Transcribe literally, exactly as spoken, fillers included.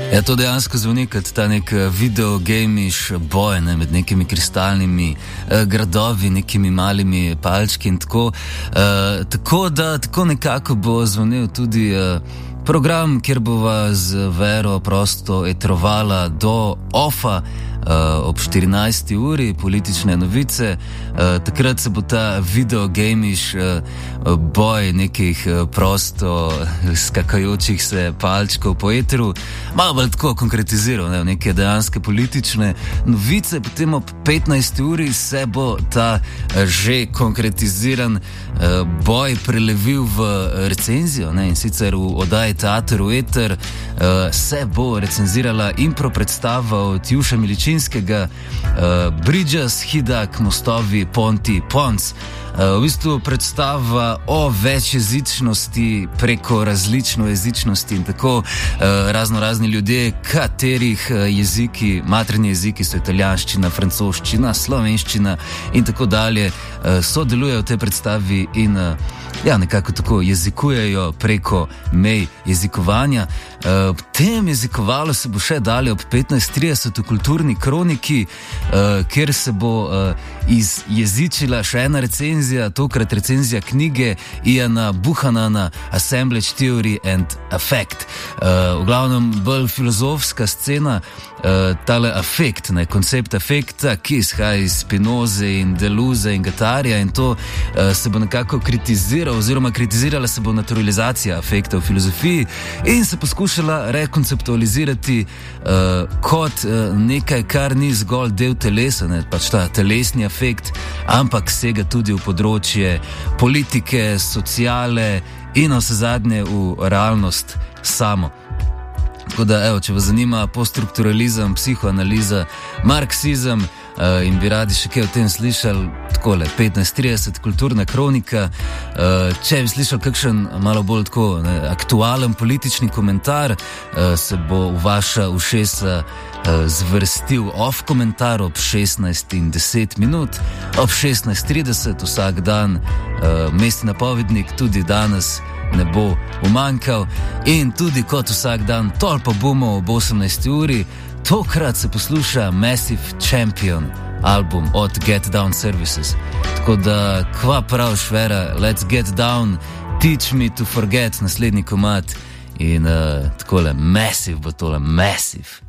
Ja, to dejansko zvoni kot ta nek videogamiš boj, ne, med nekimi kristalnimi eh, gradovi, nekimi malimi palčki in tako. Eh, tako da tako nekako bo zvonil tudi eh, program, kjer bova z Vero prosto etrovala do ofa uh, ob štirinajsti uri, politične novice. Uh, takrat se bo ta videogamiš uh, boj nekih uh, prosto skakajočih se palčkov po etru malo bolj tako konkretiziral, ne, neke dejanske politične novice. Potem ob petnajsti uri se bo ta uh, že konkretiziran uh, boj prelevil v recenzijo, ne, in sicer v oddaji Teater v eter uh, se bo recenzirala impro predstava od Juša Miličinskega, uh, Bridges, Hidak, Mostovi, Ponti, Ponc. Uh, v bistvu predstava o večjezičnosti preko različno jezičnosti in tako uh, razno razni ljudje, katerih uh, jeziki, materni jeziki so italijanščina, francoščina, slovenščina in tako dalje, uh, sodelujejo v tej predstavi in uh, ja, nekako tako jezikujejo preko mej jezikovanja. Uh, tem jezikovalo se bo še dalje ob petnajst trideset v Kulturni kroniki, uh, kjer se bo uh, izjezičila še ena recenzija, tokrat recenzija knjige Iana Buchanana Assemblage Theory and Affect. Uh, v glavnem bolj filozofska scena, uh, tale afekt, ne, koncept afekta, ki izhaja iz Spinoze in Deleuze in Guattarja, in to uh, se bo nekako kritiziral oziroma kritizirala se bo naturalizacija afekta v filozofiji in se poskušala rekonceptualizirati uh, kot uh, nekaj, kar ni zgolj del telesa, ne, pač ta telesni afekt, ampak sega tudi v področje politike, sociale in vsezadnje v realnost samo. Tako da, evo, če vas zanima poststrukturalizem, psihoanaliza, marksizem uh, in bi radi še kaj o tem slišali, takole, petnajst trideset, Kulturna kronika. Uh, če bi slišali kakšen malo bolj tako, ne, aktualen politični komentar, uh, se bo v vaša ušesa uh, zvrstil off komentar ob šestnajst in deset minut, ob šestnajst trideset vsak dan, uh, mestni napovednik tudi danes ne bo umanjkal in tudi kot vsak dan tolpa bomo ob osemnajsti uri. Tokrat se posluša Massive Champion album od Get Down Services. Tako da, kva prav švera, let's get down, teach me to forget, naslednji komad in uh, takole Massive bo tole, Massive.